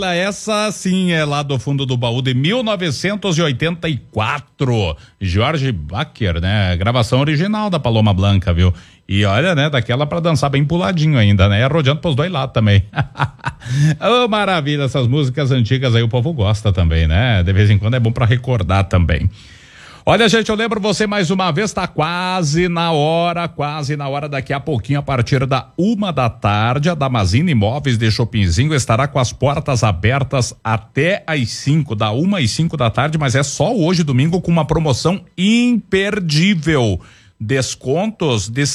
Olha, essa sim é lá do fundo do baú de 1984. Jorge Bacher, né? Gravação original da Paloma Blanca, viu? E olha, né? Daquela pra dançar bem puladinho ainda, né? Rodeando pros dois lados também. Oh, maravilha, essas músicas antigas aí o povo gosta também, né? De vez em quando é bom pra recordar também. Olha, gente, eu lembro você mais uma vez, tá quase na hora, daqui a pouquinho, a partir da 1h da tarde, a Damasceno Imóveis de Chopinzinho estará com as portas abertas até às 5, da 1 às 5 da tarde, mas é só hoje, domingo, com uma promoção imperdível. Descontos de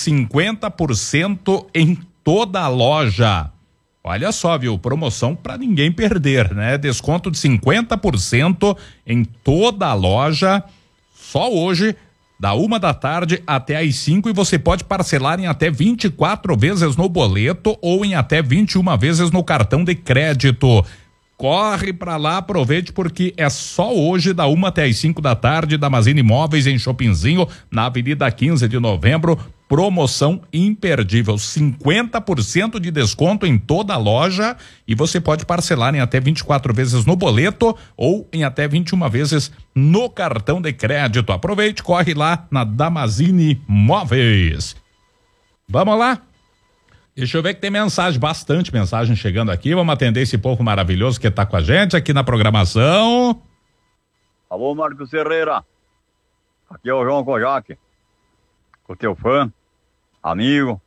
50% em toda a loja. Olha só, viu? Promoção para ninguém perder, né? Desconto de 50% em toda a loja. Só hoje, da 1h da tarde até às 5, e você pode parcelar em até 24 vezes no boleto ou em até 21 vezes no cartão de crédito. Corre pra lá, aproveite, porque é só hoje, da 1 até às 5 da tarde, Damasceno Imóveis em Chopinzinho, na Avenida 15 de Novembro. Promoção imperdível, 50% de desconto em toda a loja, e você pode parcelar em até 24 vezes no boleto ou em até 21 vezes no cartão de crédito. Aproveite, corre lá na Damasceno Imóveis. Vamos lá? Deixa eu ver que tem mensagem, bastante mensagem chegando aqui. Vamos atender esse povo maravilhoso que tá com a gente aqui na programação. Alô, Marcos Ferreira. Aqui é o João Kojak. O teu fã, amigo.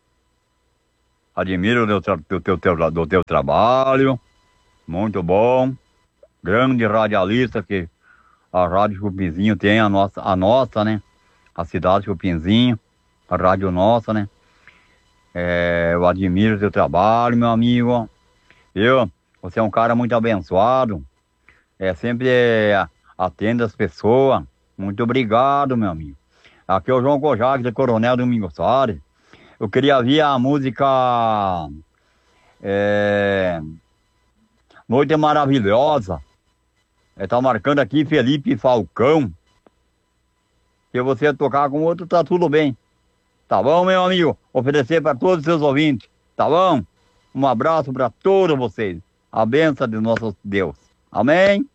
Admiro do teu trabalho. Muito bom. Grande radialista que a Rádio Chupinzinho tem, a nossa, né? A cidade Chupinzinho, a rádio nossa, né? Eu admiro o teu trabalho, meu amigo. Você é um cara muito abençoado. Sempre atende as pessoas. Muito obrigado, meu amigo. Aqui é o João Kojak, de Coronel Domingos Soares. Eu queria ouvir a música Noite Maravilhosa. Tá marcando aqui Felipe Falcão. Se você tocar com outro, tá tudo bem. Tá bom, meu amigo? Oferecer para todos os seus ouvintes. Tá bom? Um abraço para todos vocês. A bênção de nosso Deus. Amém?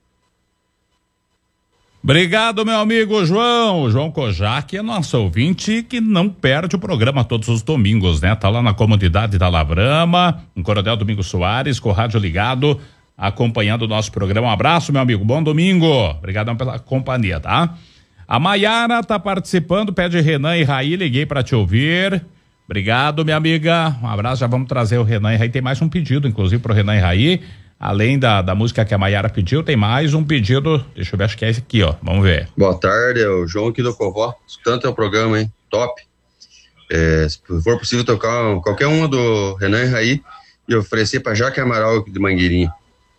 Obrigado, meu amigo João. João Kojak é nosso ouvinte que não perde o programa todos os domingos, né? Tá lá na comunidade da Lavrama, em Coronel Domingos Soares, com o rádio ligado, acompanhando o nosso programa. Um abraço, meu amigo. Bom domingo. Obrigadão pela companhia, tá? A Maiara tá participando, pede Renan e Raí, liguei para te ouvir. Obrigado, minha amiga. Um abraço, já vamos trazer o Renan e Raí. Tem mais um pedido, inclusive, pro Renan e Raí. Além da música que a Maiara pediu, tem mais um pedido. Deixa eu ver, acho que é esse aqui, ó. Vamos ver. Boa tarde, é o João aqui do Covó. Escutando teu programa, hein? Top. Se for possível tocar qualquer uma do Renan e Raí e oferecer pra Jaque Amaral de Mangueirinha.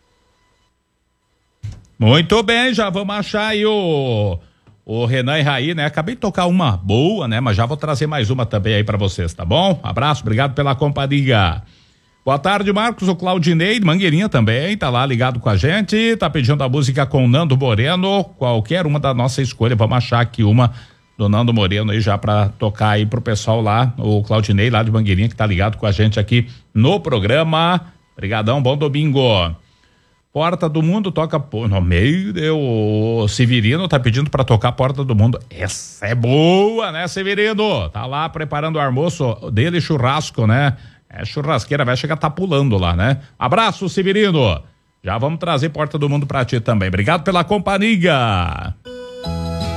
Muito bem, já vamos achar aí o Renan e Raí, né? Acabei de tocar uma boa, né? Mas já vou trazer mais uma também aí pra vocês, tá bom? Abraço, obrigado pela companhia. Boa tarde, Marcos. O Claudinei, Mangueirinha também, tá lá ligado com a gente, tá pedindo a música com Nando Moreno, qualquer uma da nossa escolha. Vamos achar aqui uma do Nando Moreno aí já pra tocar aí pro pessoal lá, o Claudinei lá de Mangueirinha, que tá ligado com a gente aqui no programa. Obrigadão, bom domingo. Porta do Mundo toca no meio, o Severino tá pedindo pra tocar Porta do Mundo. Essa é boa, né, Severino? Tá lá preparando o almoço dele, churrasco, né? Churrasqueira, vai chegar tá pulando lá, né? Abraço, Severino. Já vamos trazer Porta do Mundo pra ti também. Obrigado pela companhia.